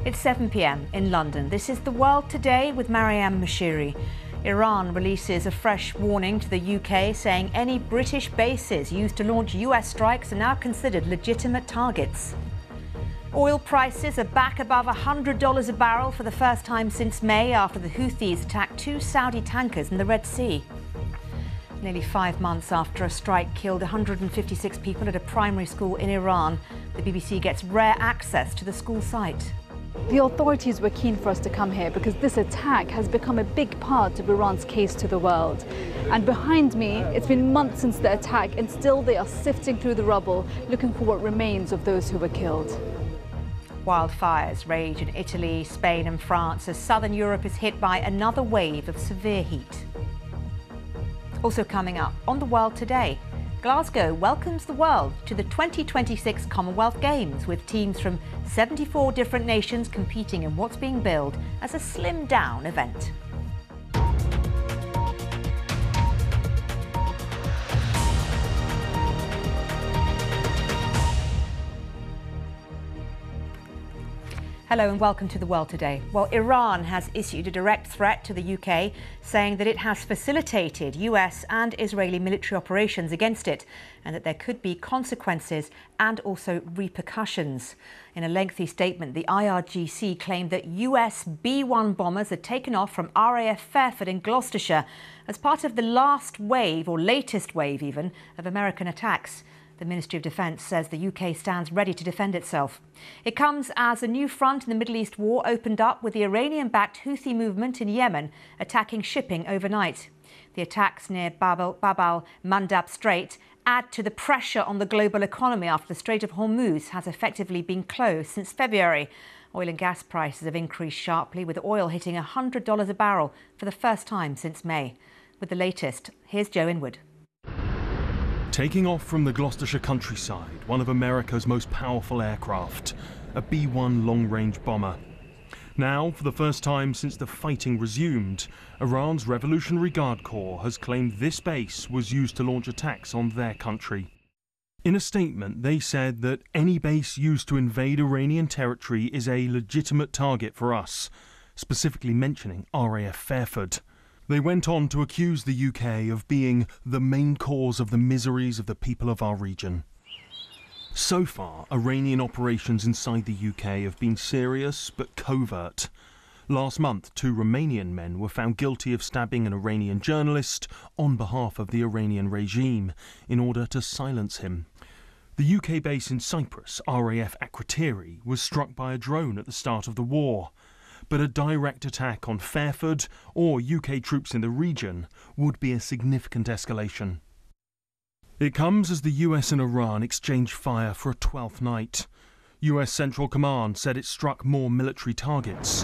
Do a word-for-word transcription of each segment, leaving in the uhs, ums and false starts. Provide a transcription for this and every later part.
It's seven p m in London. This is The World Today with Mariam Mashiri. Iran releases a fresh warning to the U K, saying any British bases used to launch U S strikes are now considered legitimate targets. Oil prices are back above one hundred dollars a barrel for the first time since May, after the Houthis attacked two Saudi tankers in the Red Sea. Nearly five months after a strike killed one hundred fifty-six people at a primary school in Iran, the B B C gets rare access to the school site. The authorities were keen for us to come here because this attack has become a big part of Iran's case to the world. And behind me, it's been months since the attack, and still they are sifting through the rubble, looking for what remains of those who were killed. Wildfires rage in Italy, Spain and France as southern Europe is hit by another wave of severe heat. Also coming up on The World Today, Glasgow welcomes the world to the twenty twenty-six Commonwealth Games, with teams from seventy-four different nations competing in what's being billed as a slimmed-down event. Hello and welcome to The World Today. Well, Iran has issued a direct threat to the U K, saying that it has facilitated U S and Israeli military operations against it, and that there could be consequences and also repercussions. In a lengthy statement, the I R G C claimed that U S B one bombers had taken off from R A F Fairford in Gloucestershire as part of the last wave, or latest wave even, of American attacks. The Ministry of Defence says the U K stands ready to defend itself. It comes as a new front in the Middle East war opened up, with the Iranian-backed Houthi movement in Yemen attacking shipping overnight. The attacks near Bab al-Mandab Strait add to the pressure on the global economy after the Strait of Hormuz has effectively been closed since February. Oil and gas prices have increased sharply, with oil hitting one hundred dollars a barrel for the first time since May. With the latest, here's Joe Inwood. Taking off from the Gloucestershire countryside, one of America's most powerful aircraft, a B one long-range bomber. Now, for the first time since the fighting resumed, Iran's Revolutionary Guard Corps has claimed this base was used to launch attacks on their country. In a statement, they said that any base used to invade Iranian territory is a legitimate target for us, specifically mentioning R A F Fairford. They went on to accuse the U K of being the main cause of the miseries of the people of our region. So far, Iranian operations inside the U K have been serious but covert. Last month, two Romanian men were found guilty of stabbing an Iranian journalist on behalf of the Iranian regime in order to silence him. The U K base in Cyprus, R A F Akrotiri, was struck by a drone at the start of the war. But a direct attack on Fairford or U K troops in the region would be a significant escalation. It comes as the U S and Iran exchange fire for a twelfth night. U S Central Command said it struck more military targets,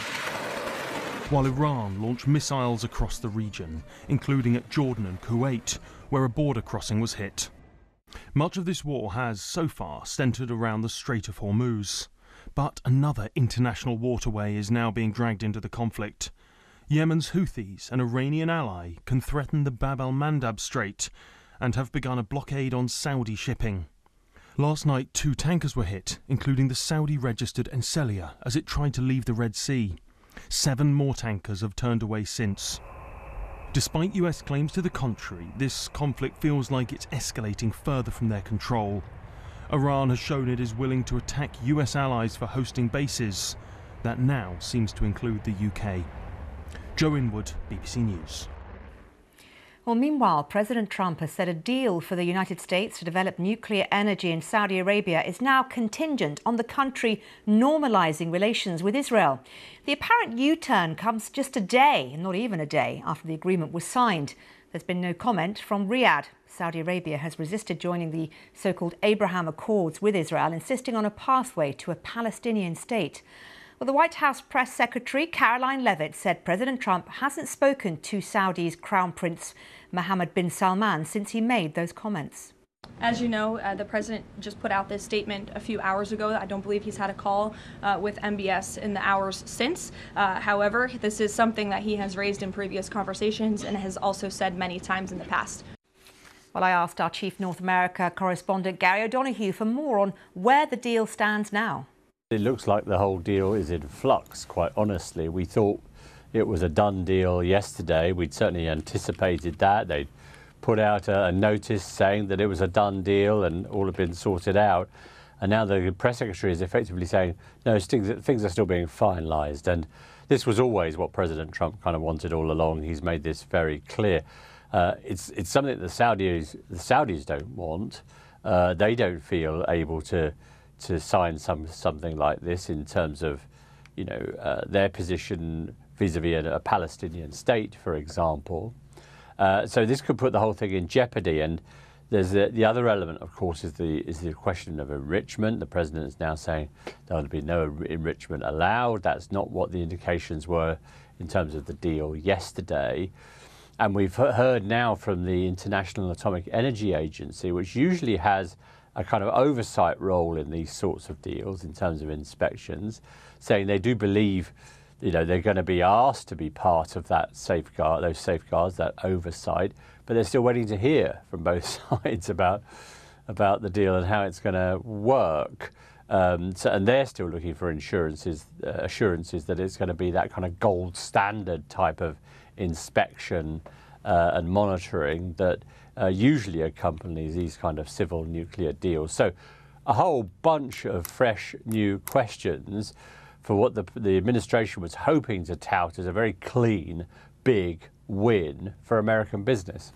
while Iran launched missiles across the region, including at Jordan and Kuwait, where a border crossing was hit. Much of this war has, so far, centred around the Strait of Hormuz. But another international waterway is now being dragged into the conflict. Yemen's Houthis, an Iranian ally, can threaten the Bab al-Mandab Strait and have begun a blockade on Saudi shipping. Last night, two tankers were hit, including the Saudi-registered Enselia, as it tried to leave the Red Sea. Seven more tankers have turned away since. Despite U S claims to the contrary, this conflict feels like it's escalating further from their control. Iran has shown it is willing to attack U S allies for hosting bases. That now seems to include the U K. Joe Inwood, B B C News. Well, meanwhile, President Trump has said a deal for the United States to develop nuclear energy in Saudi Arabia is now contingent on the country normalising relations with Israel. The apparent U-turn comes just a day, not even a day, after the agreement was signed. There's been no comment from Riyadh. Saudi Arabia has resisted joining the so-called Abraham Accords with Israel, insisting on a pathway to a Palestinian state. Well, the White House press secretary, Caroline Leavitt, said President Trump hasn't spoken to Saudi's Crown Prince Mohammed bin Salman since he made those comments. As you know, uh, the president just put out this statement a few hours ago. I don't believe he's had a call uh, with M B S in the hours since. Uh, however, this is something that he has raised in previous conversations and has also said many times in the past. Well, I asked our chief North America correspondent Gary O'Donoghue for more on where the deal stands now. It looks like the whole deal is in flux, quite honestly. We thought it was a done deal yesterday. We'd certainly anticipated that. They'd put out a, a notice saying that it was a done deal and all had been sorted out. And now the press secretary is effectively saying, no, things are still being finalised. And this was always what President Trump kind of wanted all along. He's made this very clear. Uh, it's, it's something that the Saudis, the Saudis don't want. Uh, they don't feel able to, to sign some, something like this in terms of, you know, uh, their position vis-a-vis a, a Palestinian state, for example. Uh, so this could put the whole thing in jeopardy. And there's the, the other element, of course, is the is the question of enrichment. The president is now saying there will be no enrichment allowed. That's not what the indications were in terms of the deal yesterday. And we've heard now from the International Atomic Energy Agency, which usually has a kind of oversight role in these sorts of deals in terms of inspections, saying they do believe, you know, they're going to be asked to be part of that safeguard, those safeguards, that oversight, but they're still waiting to hear from both sides about about the deal and how it's going to work. Um, so, and they're still looking for insurances, uh, assurances that it's going to be that kind of gold standard type of inspection uh, and monitoring that uh, usually accompanies these kind of civil nuclear deals. So, a whole bunch of fresh new questions for what the, the administration was hoping to tout as a very clean, big win for American business.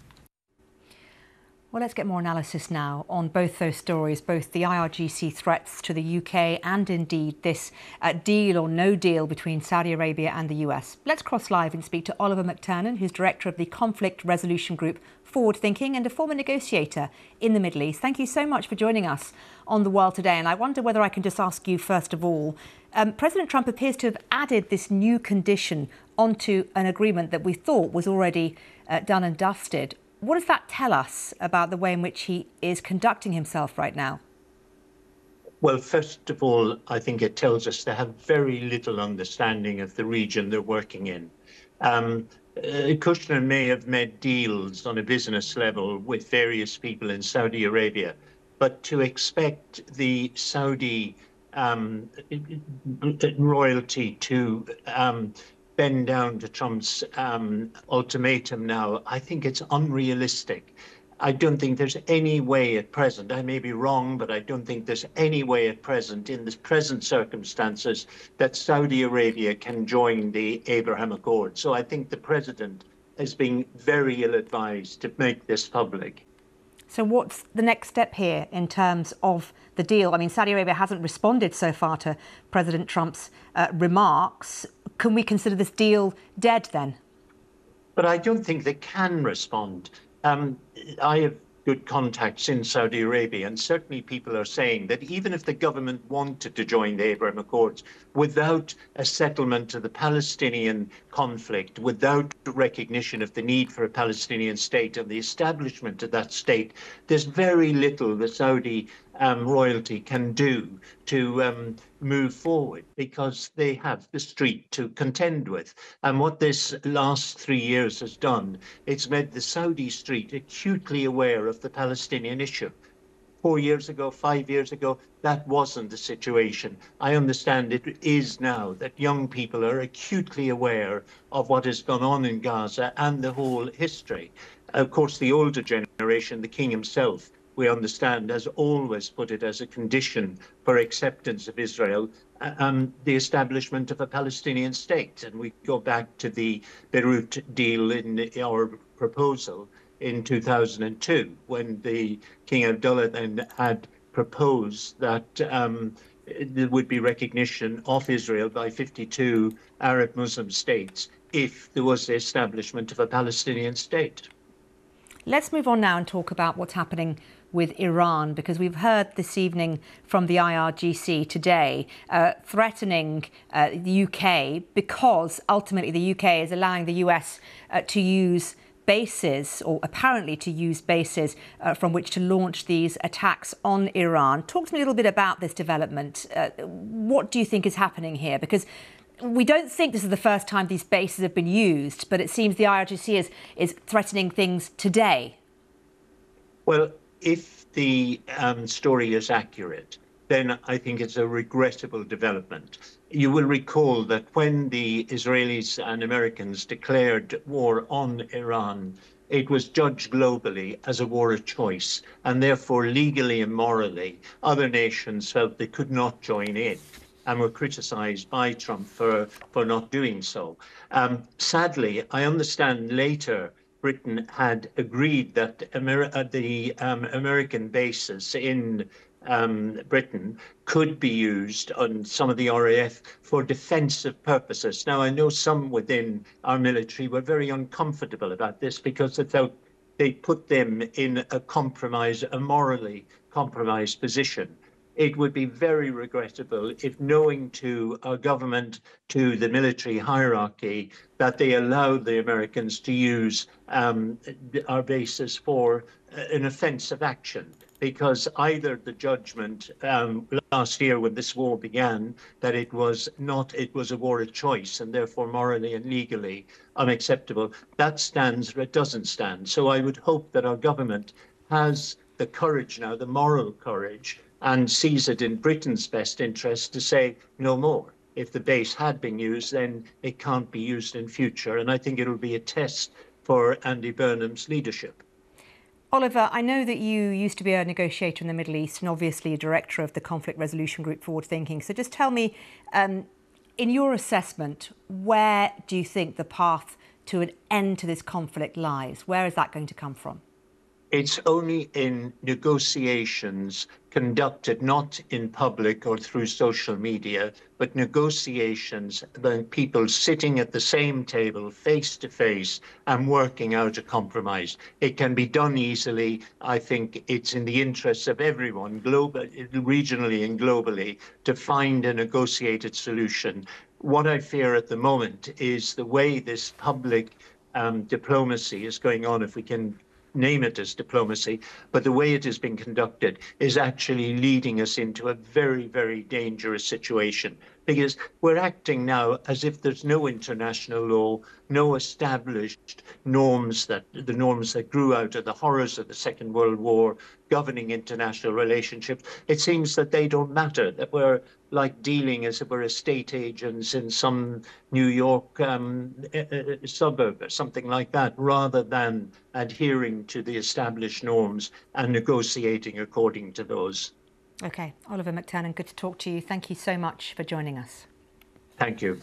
Well, let's get more analysis now on both those stories, both the I R G C threats to the U K and indeed this uh, deal or no deal between Saudi Arabia and the U S. Let's cross live and speak to Oliver McTernan, who's director of the Conflict Resolution Group Forward Thinking and a former negotiator in the Middle East. Thank you so much for joining us on The World Today. And I wonder whether I can just ask you, first of all, um, President Trump appears to have added this new condition onto an agreement that we thought was already uh, done and dusted. What does that tell us about the way in which he is conducting himself right now? Well, first of all, I think it tells us they have very little understanding of the region they're working in. Um, uh, Kushner may have made deals on a business level with various people in Saudi Arabia, but to expect the Saudi um, royalty to um, bend down to Trump's um, ultimatum now, I think it's unrealistic. I don't think there's any way at present, I may be wrong, but I don't think there's any way at present, in the present circumstances, that Saudi Arabia can join the Abraham Accords. So I think the president is being very ill-advised to make this public. So what's the next step here in terms of the deal? I mean, Saudi Arabia hasn't responded so far to President Trump's uh, remarks. Can we consider this deal dead then? But I don't think they can respond. Um, I have good contacts in Saudi Arabia, and certainly people are saying that even if the government wanted to join the Abraham Accords without a settlement of the Palestinian conflict, without recognition of the need for a Palestinian state and the establishment of that state, there's very little the Saudi um, royalty can do to um, move forward, because they have the street to contend with. And what this last three years has done, it's made the Saudi street acutely aware of the Palestinian issue. Four years ago, five years ago, that wasn't the situation. I understand it is now that young people are acutely aware of what has gone on in Gaza and the whole history. Of course, the older generation, the king himself, we understand, has always put it as a condition for acceptance of Israel, um, the establishment of a Palestinian state. And we go back to the Beirut deal in our proposal in two thousand two, when the King Abdullah then had proposed that um, there would be recognition of Israel by fifty-two Arab Muslim states if there was the establishment of a Palestinian state. Let's move on now and talk about what's happening with Iran, because we've heard this evening from the I R G C today uh, threatening uh, the U K, because ultimately the U K is allowing the U S uh, to use bases, or apparently to use bases uh, from which to launch these attacks on Iran. Talk to me a little bit about this development. Uh, what do you think is happening here? Because we don't think this is the first time these bases have been used, but it seems the I R G C is, is threatening things today. Well, if the um, story is accurate, then I think it's a regrettable development. You will recall that when the Israelis and Americans declared war on Iran, it was judged globally as a war of choice, and therefore legally and morally, other nations felt they could not join in and were criticized by Trump for, for not doing so. Um, sadly, I understand later Britain had agreed that Amer the um, American bases in um, Britain could be used on some of the R A F for defensive purposes. Now, I know some within our military were very uncomfortable about this because they felt they put them in a compromise, a morally compromised position. It would be very regrettable if, knowing to our government, to the military hierarchy, that they allowed the Americans to use um, our bases for an offensive action. Because either the judgment um, last year when this war began, that it was not, it was a war of choice and therefore morally and legally unacceptable, that stands or it doesn't stand. So I would hope that our government has the courage now, the moral courage, and sees it in Britain's best interest to say no more. If the base had been used, then it can't be used in future. And I think it'll be a test for Andy Burnham's leadership. Oliver, I know that you used to be a negotiator in the Middle East and obviously a director of the Conflict Resolution Group Forward Thinking. So just tell me, um, in your assessment, where do you think the path to an end to this conflict lies? Where is that going to come from? It's only in negotiations conducted not in public or through social media, but negotiations by people sitting at the same table face to face and working out a compromise. It can be done easily. I think it's in the interests of everyone, global, regionally and globally, to find a negotiated solution. What I fear at the moment is the way this public um, diplomacy is going on, if we can name it as diplomacy, but the way it has been conducted is actually leading us into a very, very dangerous situation, because we're acting now as if there's no international law, no established norms, that the norms that grew out of the horrors of the Second World War governing international relationships. It seems that they don't matter, that we're like dealing as if we're estate agents in some New York um, uh, suburb or something like that, rather than adhering to the established norms and negotiating according to those. OK, Oliver McTernan, good to talk to you. Thank you so much for joining us. Thank you.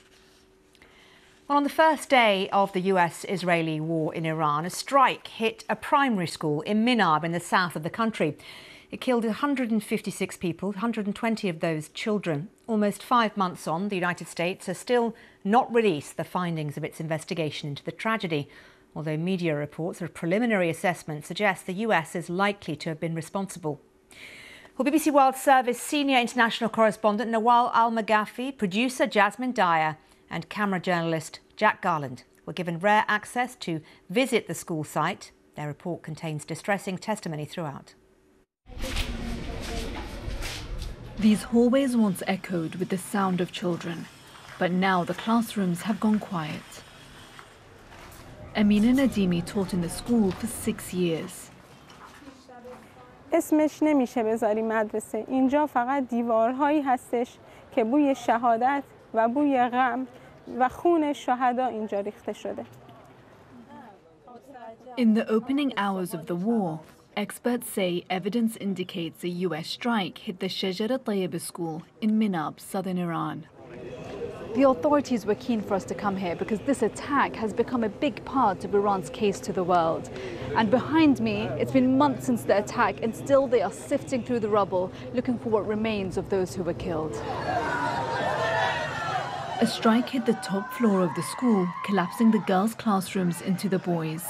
Well, on the first day of the U S-Israeli war in Iran, a strike hit a primary school in Minab in the south of the country. It killed one hundred fifty-six people, one hundred twenty of those children. Almost five months on, the United States has still not released the findings of its investigation into the tragedy, although media reports of preliminary assessment suggest the U S is likely to have been responsible. Well, B B C World Service senior international correspondent Nawal Al-Maghafi, producer Jasmine Dyer and camera journalist Jack Garland were given rare access to visit the school site. Their report contains distressing testimony throughout. These hallways once echoed with the sound of children, but now the classrooms have gone quiet. Amina Nadimi taught in the school for six years. اسمش نمیشه بذاری مدرسه. اینجا فقط دیوارهایی هستش که بوی شهادت و بوی غم و خون شهدا اینجا ریخته شده. In the opening hours of the war, experts say evidence indicates a U S strike hit the Shajara Tayyib school in Minab, southern Iran. The authorities were keen for us to come here because this attack has become a big part of Iran's case to the world. And behind me, it's been months since the attack, and still they are sifting through the rubble, looking for what remains of those who were killed. A strike hit the top floor of the school, collapsing the girls' classrooms into the boys'.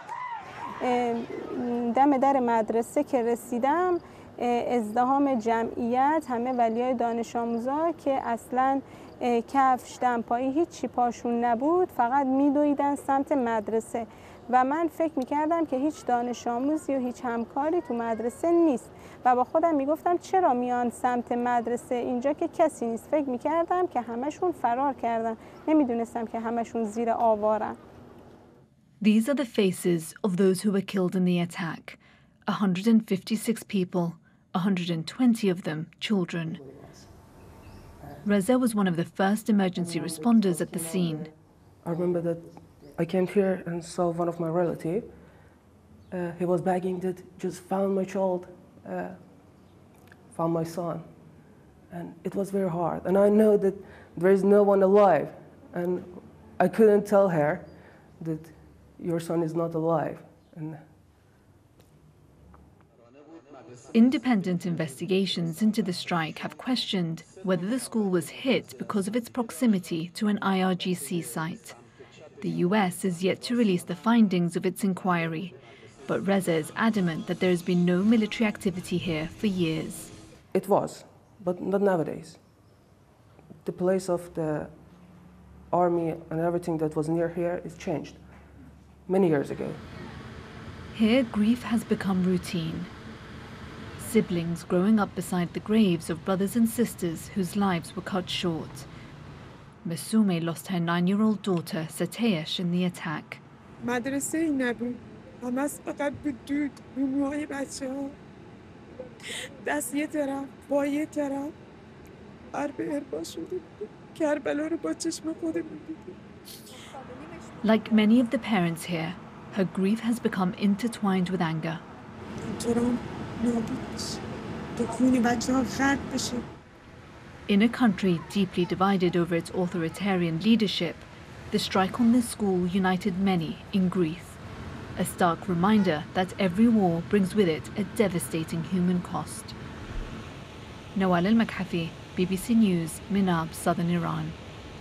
دم در مدرسه که رسیدم ازدحام جمعیت همه ولیای دانش آموزا که اصلاً کفش دمپایی هیچی پاشون نبود فقط میدویدن سمت مدرسه و من فکر میکردم که هیچ دانش آموزی و هیچ همکاری تو مدرسه نیست و با خودم میگفتم چرا میان سمت مدرسه اینجا که کسی نیست. فکر میکردم که همشون فرار کردن، نمیدونستم که همشون زیر آوارن. These are the faces of those who were killed in the attack. one hundred fifty-six people, one hundred twenty of them children. Reza was one of the first emergency responders at the scene. I remember that I came here and saw one of my relatives. Uh, he was begging that just found my child, uh, found my son. And it was very hard. And I know that there is no one alive. And I couldn't tell her that your son is not alive. And independent investigations into the strike have questioned whether the school was hit because of its proximity to an I R G C site. The U S is yet to release the findings of its inquiry, but Reza is adamant that there has been no military activity here for years. it was, but not nowadays. The place of the army and everything that was near here is changed many years ago. Here, grief has become routine. Siblings growing up beside the graves of brothers and sisters whose lives were cut short. Masume lost her nine-year-old daughter, Satesh, in the attack. مدرسه نبود. همش فقط بود دود. روموهای بچه‌ها. دست یه طرف، با یه طرف. حرب اربا شده بود. کربلا رو با چشم خودمون دیدیم. Like many of the parents here, her grief has become intertwined with anger. In a country deeply divided over its authoritarian leadership, the strike on this school united many in grief. A stark reminder that every war brings with it a devastating human cost. Nawal Al-Makhafi, B B C News, Minab, southern Iran.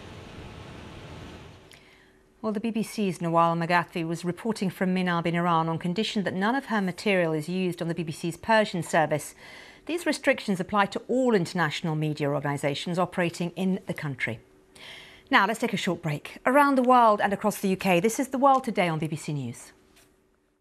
Well, the B B C's Nawal Al-Makhafi was reporting from Minab in Iran on condition that none of her material is used on the B B C's Persian service. These restrictions apply to all international media organisations operating in the country. Now, let's take a short break. Around the world and across the U K, this is The World Today on B B C News.